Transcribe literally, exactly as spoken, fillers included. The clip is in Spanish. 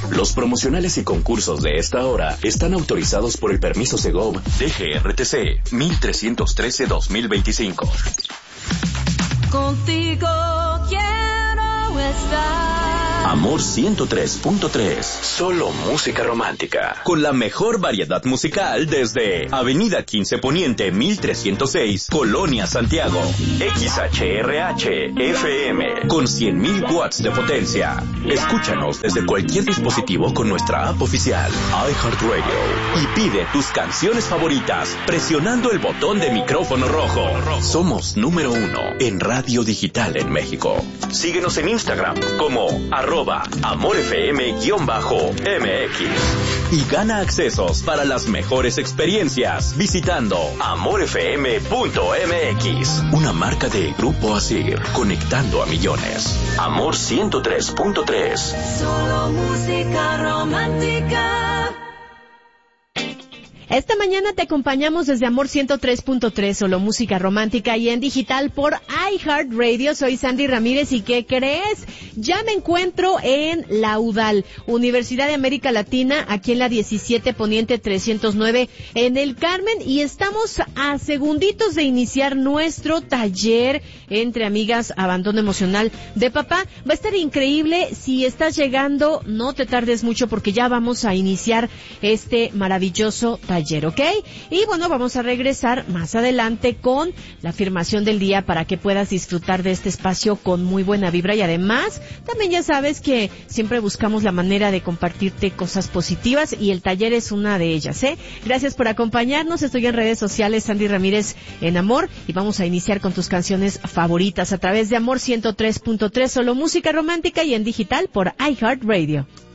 Los promocionales y concursos de esta hora están autorizados por el permiso Segov D G R T C mil trescientos trece dos mil veinticinco. Contigo quiero estar. Amor ciento tres punto tres. Solo música romántica. Con la mejor variedad musical desde Avenida quince Poniente mil trescientos seis, Colonia Santiago. X H R H F M con cien mil watts de potencia. Escúchanos desde cualquier dispositivo con nuestra app oficial iHeartRadio y pide tus canciones favoritas presionando el botón de micrófono rojo. Somos número uno en radio digital en México. Síguenos en Instagram como arroba amorfm-M X y gana accesos para las mejores experiencias visitando amorfm punto M X, una marca de Grupo Asir, conectando a millones. Amor ciento tres punto tres. Solo música romántica. Esta mañana te acompañamos desde Amor ciento tres punto tres, solo música romántica y en digital por iHeartRadio. Soy Sandy Ramírez y ¿qué crees? Ya me encuentro en la U D A L, Universidad de América Latina, aquí en la diecisiete Poniente trescientos nueve en el Carmen, y estamos a segunditos de iniciar nuestro taller entre amigas Abandono Emocional de Papá. Va a estar increíble. Si estás llegando, no te tardes mucho porque ya vamos a iniciar este maravilloso taller. Ayer, ¿ok? Y bueno, vamos a regresar más adelante con la afirmación del día para que puedas disfrutar de este espacio con muy buena vibra, y además también ya sabes que siempre buscamos la manera de compartirte cosas positivas y el taller es una de ellas, ¿eh? Gracias por acompañarnos. Estoy en redes sociales, Sandy Ramírez en Amor, y vamos a iniciar con tus canciones favoritas a través de Amor ciento tres punto tres, solo música romántica y en digital por iHeartRadio.